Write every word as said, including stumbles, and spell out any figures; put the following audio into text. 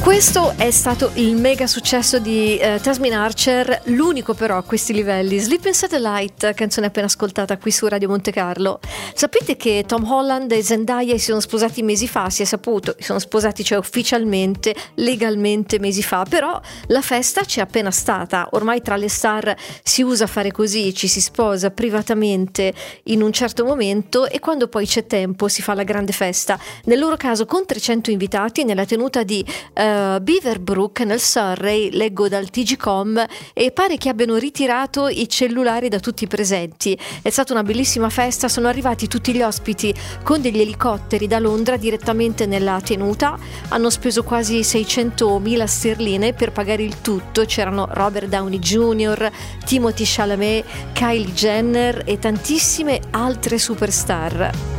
Questo è stato il mega successo di eh, Tasmin Archer, l'unico però a questi livelli. Sleeping Satellite, canzone appena ascoltata qui su Radio Monte Carlo. Sapete che Tom Holland e Zendaya si sono sposati mesi fa, si è saputo, si sono sposati cioè ufficialmente, legalmente mesi fa, però la festa c'è appena stata. Ormai tra le star si usa fare così, ci si sposa privatamente in un certo momento e quando poi c'è tempo si fa la grande festa. Nel loro caso con trecento invitati nella tenuta di uh, Beaverbrook nel Surrey, leggo dal T G com, e pare che abbiano ritirato i cellulari da tutti i presenti. È stata una bellissima festa, sono arrivati tutti gli ospiti con degli elicotteri da Londra direttamente nella tenuta, hanno speso quasi seicentomila sterline per pagare il tutto. C'erano Robert Downey junior, Timothée Chalamet, Kylie Jenner e tantissime altre superstar.